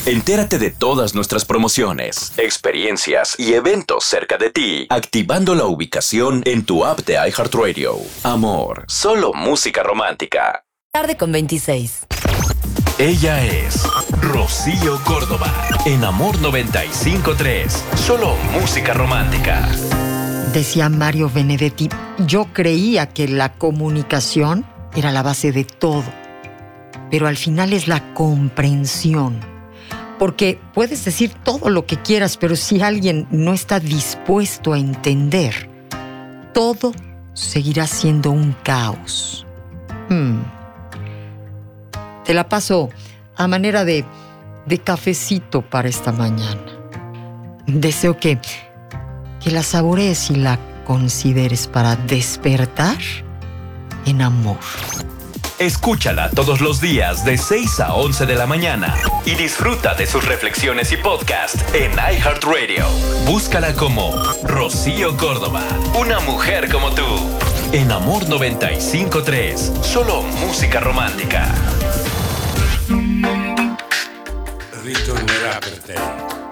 Entérate de todas nuestras promociones, experiencias y eventos cerca de ti, activando la ubicación en tu app de iHeartRadio. Amor, solo música romántica. Tarde con 26. Ella es Rocío Córdoba, en Amor 95.3, solo música romántica. Decía Mario Benedetti, yo creía que la comunicación era la base de todo, pero al final es la comprensión. Porque puedes decir todo lo que quieras, pero si alguien no está dispuesto a entender, todo seguirá siendo un caos. Te la paso a manera de cafecito para esta mañana. Deseo que la saborees y la consideres para despertar en amor. Escúchala todos los días de 6 a 11 de la mañana y disfruta de sus reflexiones y podcast en iHeartRadio. Búscala como Rocío Córdoba, una mujer como tú. En Amor 95.3, solo música romántica. Ritornerà per te.